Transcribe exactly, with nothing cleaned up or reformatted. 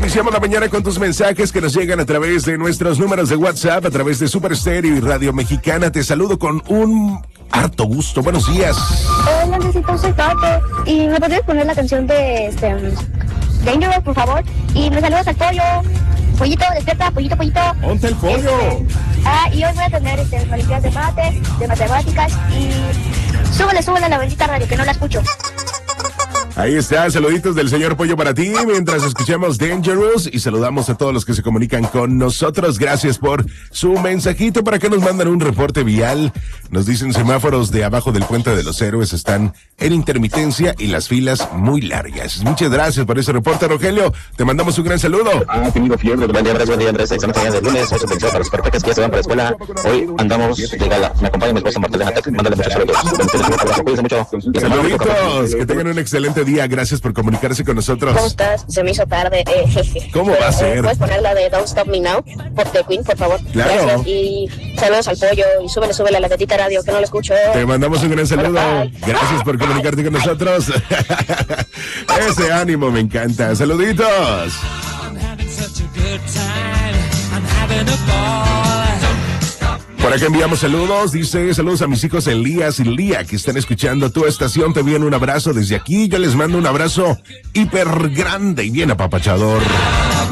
Iniciamos la mañana con tus mensajes que nos llegan a través de nuestros números de WhatsApp, a través de Super Estéreo y Radio Mexicana. Te saludo con un harto gusto. Buenos días. Hola, necesito soy Pato. ¿Y me podrías poner la canción de este Dangerous, por favor? Y me saludas al pollo. Pollito, despierta, pollito, pollito. Ponte el pollo. Este, ah, y hoy voy a tener este, olimpiadas de mate, de matemáticas y súbele, súbele a la bendita radio, que no la escucho. Ahí está, saluditos del señor Pollo para ti, mientras escuchamos Dangerous y saludamos a todos los que se comunican con nosotros. Gracias por su mensajito. Para que nos mandan un reporte vial, nos dicen semáforos de abajo del Puente de los Héroes están en intermitencia y las filas muy largas. Muchas gracias por ese reporte, Rogelio. Te mandamos un gran saludo. Ha tenido fiebre. Buen día, Andrés. Buen día, Andrés. Excelente día de lunes. Hoy bendición para los perfectos que ya se van para la escuela. Hoy andamos de gala. Me acompaña mi esposa Marta de Natec. Mándale muchos saludos. Cuídense mucho. Saluditos. Que tengan un excelente día. Gracias por comunicarse con nosotros. ¿Cómo estás? Se me hizo tarde. Eh, jeje. ¿Cómo va a ser? ¿Puedes poner la de Don't Stop Me Now por The Queen, por favor? Claro. Gracias. Y saludos al pollo y súbele, súbele a la bendita radio, que no la escucho. Te mandamos un gran saludo. Gracias por comunicarte con nosotros. Ese ánimo me encanta. Saluditos. Por acá enviamos saludos, dice saludos a mis hijos Elías y Lía que están escuchando tu estación, te envían un abrazo desde aquí, yo les mando un abrazo hiper grande y bien apapachador.